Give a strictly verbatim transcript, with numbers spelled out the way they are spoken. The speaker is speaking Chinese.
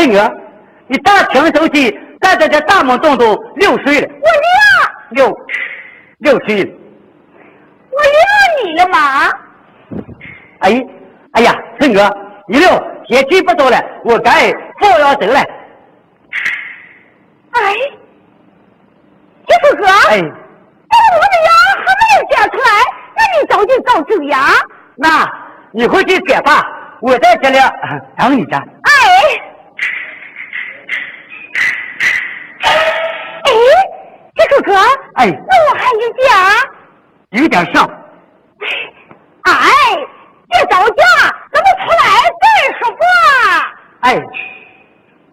春哥，你大挺手气，站在这大门洞中六岁了。 我娘， 六六岁了。 我娘你了吗？ 哎哎呀，春哥，一六天气不早了，我该放要走了。 哎，铁叔哥， 哎， 但是我的羊还没有嫁出来，那你着急早走呀？ 那你回去解吧，我在这里等你着。 哎，哎，铁叔哥， 哎， 那我还有家， 有点上。 哎，别着急，咱们出来再说话。 哎。